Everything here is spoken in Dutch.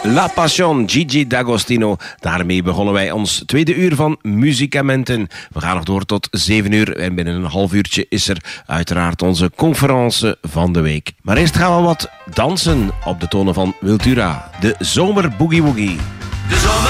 La Passion, Gigi D'Agostino. Daarmee begonnen wij ons tweede uur van Muziekamenten. We gaan nog door tot 7 uur en binnen een half uurtje is er uiteraard onze conferentie van de week. Maar eerst gaan we wat dansen op de tonen van Wiltura. De Zomer Boogie Woogie.